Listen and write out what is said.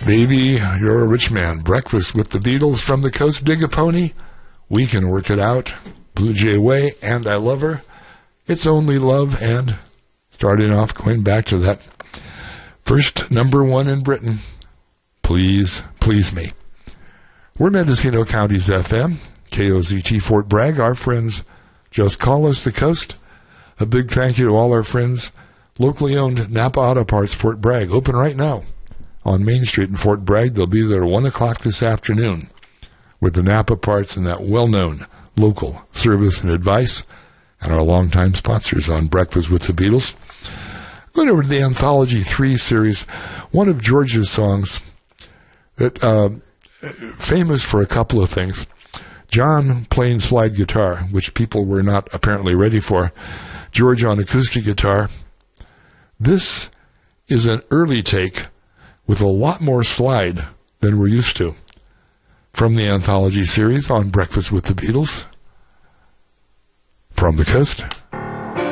Baby, You're a Rich Man. Breakfast with the Beatles, From the Coast, Dig a Pony, We Can Work It Out, Blue Jay Way, And I Love Her, It's Only Love, and starting off, going back to that first number one in Britain, Please, Please Me. We're Mendocino County's FM, KOZT Fort Bragg. Our friends just call us the coast. A big thank you to all our friends. Locally owned Napa Auto Parts Fort Bragg, open right now on Main Street in Fort Bragg. They'll be there at 1 o'clock this afternoon with the Napa parts and that well-known local service and advice, and our longtime sponsors on Breakfast with the Beatles. Going over to the Anthology 3 series, one of George's songs that famous for a couple of things. John playing slide guitar, which people were not apparently ready for. George on acoustic guitar. This is an early take with a lot more slide than we're used to. From the Anthology series on Breakfast with the Beatles, From the Coast.